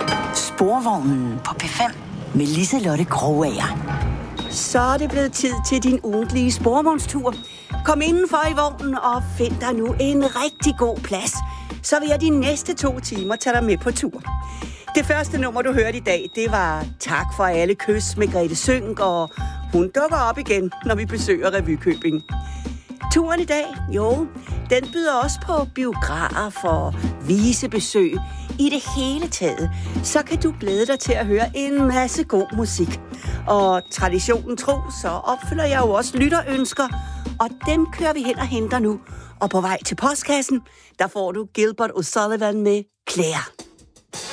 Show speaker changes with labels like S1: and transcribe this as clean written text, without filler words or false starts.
S1: Sporvognen på P5 med Liselotte Krogager. Så er det blevet tid til din ugentlige sporvognstur. Kom indenfor i vognen og find dig nu en rigtig god plads. Så vil jeg de næste 2 timer tage dig med på tur. Det første nummer, du hørte i dag, det var Tak for alle kys med Grete Sønck, og hun dukker op igen, når vi besøger Revykøbing. Turen i dag, jo, den byder også på biografer for visebesøg. I det hele taget, så kan du glæde dig til at høre en masse god musik. Og traditionen tro, så opfylder jeg jo også lytterønsker, og dem kører vi hen og henter nu. Og på vej til postkassen, der får du Gilbert O'Sullivan med Claire.